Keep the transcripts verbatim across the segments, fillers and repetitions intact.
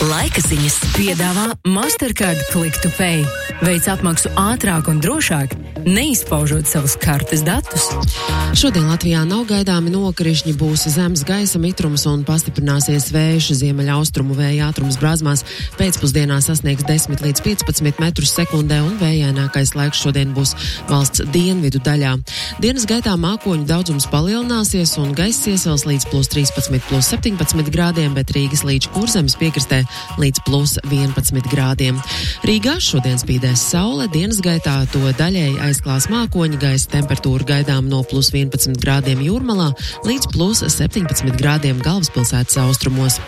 Laika ziņas piedāvā Mastercard Click to Pay. Veic apmaksu ātrāk un drošāk, neizpaužot savus kartes datus. Šodien Latvijā nav gaidāmi nokrišņi, būs zems gaisa mitrums un pastiprināsies vējš. Ziemeļaustrumu vēja ātrums Brāzmās pēcpusdienā sasniegs desmit līdz piecpadsmit metrus sekundē un vējainākais laiks šodien būs valsts dienvidu daļā. Dienas gaitā mākoņu daudzums palielināsies un gaiss iesils līdz plus trīspadsmit, plus septiņpadsmit grādiem, bet Rīgas līča Kurzemes piekrastē līdz plus vienpadsmit grādiem. Rīgā šodien spīdēs saule, dienas gaitā to daļēji aizklās mākoņi, gaisa temperatūra gaidām no plus vienpadsmit grādiem Jūrmalā līdz plus septiņpadsmit grādiem galvaspilsētas austrumos.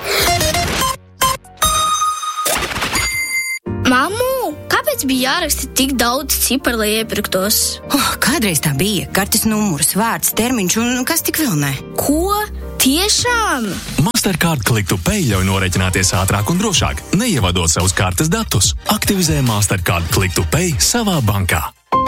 Mammu, kāpēc bija jāraksta tik daudz ciparu, lai iepirktos? Oh, kādreiz tā bija. Kartes numurs, vārds, termiņš un kas tik vēl ne. Ko? Tiešām? Mastercard Click to Pay ļauj norēķināties ātrāk un drošāk, neievadot savus kartes datus. Aktivizē Mastercard Click to Pay savā bankā.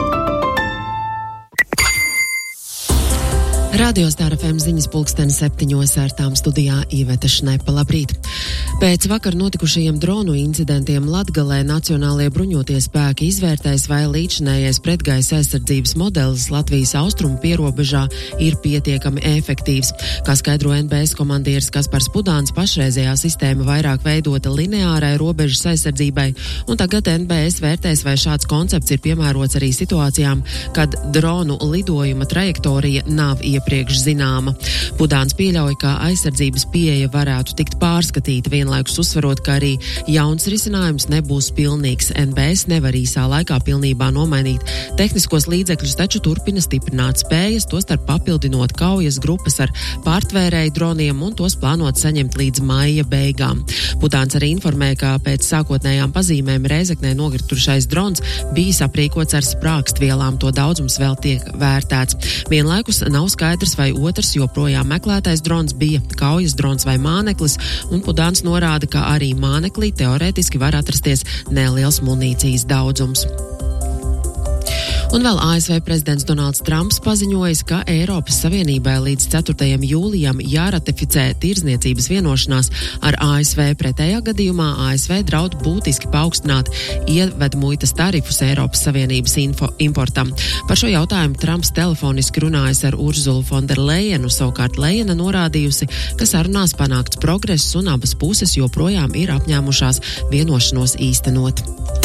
Radio Star F M ziņas pulksteni septiņos ar tām studijā Iveta Šnepa. Labrīt! Pēc vakar notikušajiem dronu incidentiem Latgalē Nacionālie bruņotie spēki izvērtēs, vai līdzinējais pretgaisa aizsardzības modelis Latvijas austrumu pierobežā ir pietiekami efektīvs. Kā skaidro N B S komandieris Kaspars Pudāns, pašreizējā sistēma vairāk veidota lineārai robežas aizsardzībai, un tagad N B S vērtēs, vai šāds koncepts ir piemērots arī situācijām, kad dronu lidojuma trajektorija nav iepazīstināta. Priekš zināma. Pudāns pieļauj, ka aizsardzības pieeja varētu tikt pārskatīta, vienlaikus uzsverot, ka arī jauns risinājums nebūs pilnīgs. N B S nevar īsā laikā pilnībā nomainīt tehniskos līdzekļus, taču turpina stiprināt spējas, tostarp papildinot kaujas grupas ar pārtvērēju droniem un tos plānot saņemt līdz maija beigām. Pudāns arī informē, ka pēc sākotnējām pazīmēm Rēzeknē nogritušais drons bijis aprīkots ar sprākstvielām, to daudzums vēl tiek vērtēts. Vienlaikus nav skaidrs, vai otrs joprojām meklētais drons bija kaujas drons vai māneklis, un Pudāns norāda, ka arī māneklī teorētiski var atrasties neliels munīcijas daudzums. Un vēl A S V prezidents Donalds Trumps paziņojis, ka Eiropas Savienībai līdz ceturtajam jūlijam jāratificē tirdzniecības vienošanās ar A S V. Pretējā gadījumā A S V draud būtiski paaugstināt ievedmuitas tarifus Eiropas Savienības info, importam. Par šo jautājumu Trumps telefoniski runājas ar Urzulu Fonderlejenu, savukārt Lejena norādījusi, ka sarunās panākts progress un abas puses joprojām ir apņēmušās vienošanos īstenot.